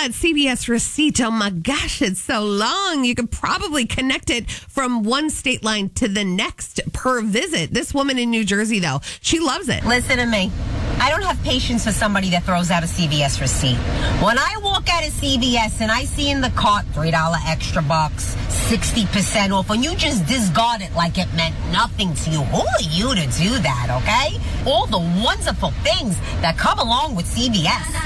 that CVS receipt. Oh my gosh, it's so long. You could probably connect it from one state line to the next per visit. This woman in New Jersey, though, she loves it. Listen to me. I don't have patience for somebody that throws out a CVS receipt. When I walk out of CVS and I see in the cart $3 extra bucks, 60% off, and you just discard it like it meant nothing to you. Who are you to do that, okay? All the wonderful things that come along with CVS.